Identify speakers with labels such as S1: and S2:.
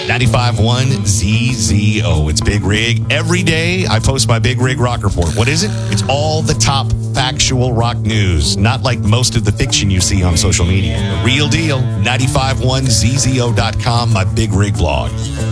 S1: 95.1 ZZO. It's Big Rig. Every day I post my Big Rig Rock Report. What is it? It's all the top factual rock news. Not like most of the fiction you see on social media. The real deal. 95.1ZZO.com, my Big Rig blog.